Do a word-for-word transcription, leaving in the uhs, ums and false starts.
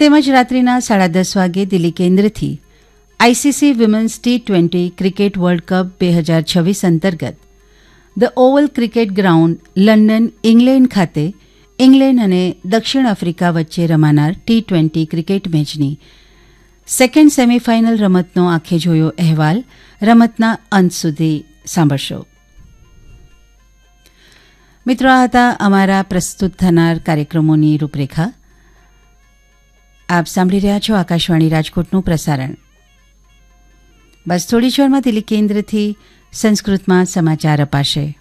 તેમજ રાત્રિના સાડા દસ વાગે દિલ્હી કેન્દ્રથી ICC women's T twenty cricket world cup બે હજાર છવ્વીસ અંતર્ગત the Oval cricket ground London England ખાતે ઇંગ્લેન્ડ અને દક્ષિણ આફ્રિકા વચ્ચે રમાનાર ટી ટ્વેન્ટી ક્રિકેટ મેચની સેકન્ડ સેમીફાઇનલ રમતનો આંખે જોયો અહેવાલ રમતના અંત સુધી સાંભળશો. મિત્રો, આ હતા અમારા પ્રસ્તુત થનાર કાર્યક્રમોની રૂપરેખા. આપ સાંભળી રહ્યા છો આકાશવાણી રાજકોટનું પ્રસારણ. બસ થોડી ક્ષણમાં દિલ્હી કેન્દ્રથી સંસ્કૃતમાં સમાચાર અપાશે.